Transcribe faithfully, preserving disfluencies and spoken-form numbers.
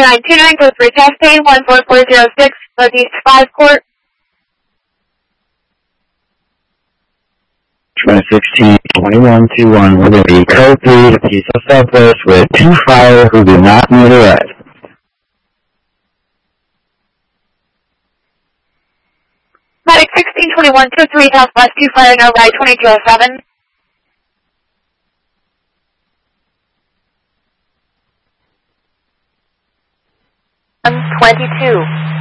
nine two nine, code three Cascade, one four four zero six, Northeast five Court. Try sixteen twenty-one twenty-one, we're going to be code three to Peace of Southwest with two fire who do not need a ride. Medic sixteen twenty-one, two three Southwest, two fire, no ride, twenty-two oh seven. one twenty-two.